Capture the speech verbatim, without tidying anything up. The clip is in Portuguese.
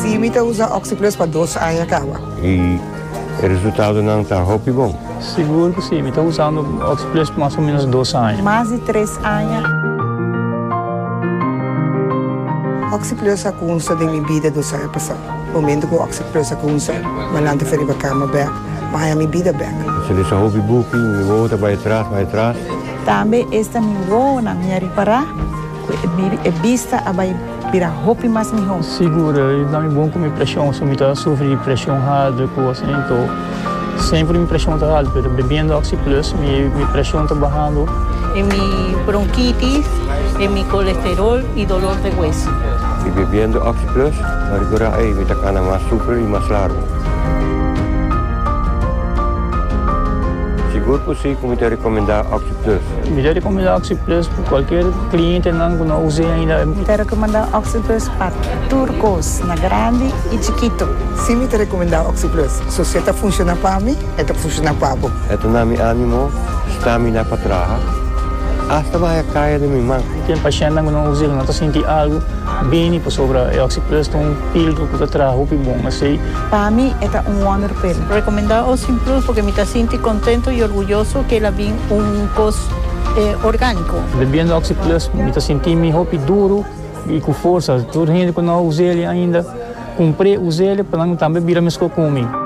Sim, me usa Oxyplus para dois anos acaba. E o resultado não está hopi bom? Seguro que sim, estou usando Oxyplus por mais ou menos dois anos. Mais de três anos. Oxyplus a kunsa de minha vida dos anos passados. No momento que o Oxyplus a kunsa, malante feri para cama back, mas a minha vida back. Se ele só hopi buki, me volta para trás, para trás. Também esta me vou na minha reparar, é vista a vai virar roupa mais melhor. Segura, e dá-me bom com minha pressão, se eu estou sofrendo pressão alta, assim, então sempre minha pressão está alta, mas bebendo Oxyplus, minha, minha pressão está baixando. É minha bronquitis, é meu colesterol e dolor de hueso. E bebendo Oxyplus, agora aí me está mais super e mais largo. Seguro que sim, como te recomendar Oxyplus? Me recomendar Oxyplus para qualquer cliente que não use ainda. Me recomendar Oxyplus para turcos, na grande e chiquito. Sim, me recomendar Oxyplus. Se você está funcionando para mim, está funcionando para você. Ito na mi ânimo, stamina para trás. Hasta vai cair de minha mão. Tem paciente que não usa, não está sentindo algo bem para sobre a Oxyplus, tem um pílula que está atrás, roupa bom, assim. Para mim, é um wonder pill. Recomendar Oxyplus porque me está sentindo contento e orgulhoso que ela vem um cos eh, orgânico. Bebendo Oxyplus, me está sentindo minha roupa duro e com força. Toda gente que não usa ele ainda, comprei, usei ele para não também virar mesmo comigo.